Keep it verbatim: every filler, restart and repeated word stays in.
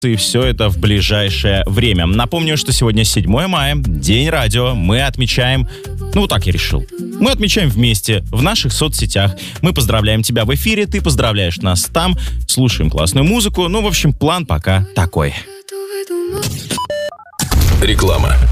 И все это в ближайшее время. Напомню, что сегодня седьмое мая, День радио. Мы отмечаем, ну вот так я решил. Мы отмечаем вместе в наших соцсетях. Мы поздравляем тебя в эфире, ты поздравляешь нас там, слушаем классную музыку. Ну, в общем, план пока такой. Реклама.